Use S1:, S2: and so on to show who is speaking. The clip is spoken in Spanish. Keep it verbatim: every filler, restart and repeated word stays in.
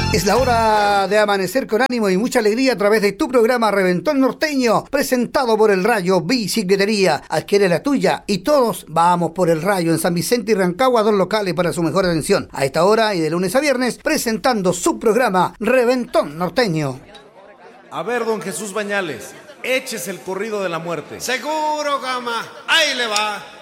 S1: Es la hora de amanecer con ánimo y mucha alegría a través de tu programa Reventón Norteño, presentado por El Rayo Bicicletería. Adquiere la tuya y todos vamos por El Rayo en San Vicente y Rancagua, dos locales para su mejor atención. A esta hora y de lunes a viernes, presentando su programa Reventón Norteño.
S2: A ver, don Jesús Bañales, échese el corrido de la muerte.
S3: Seguro, gama, ahí le va.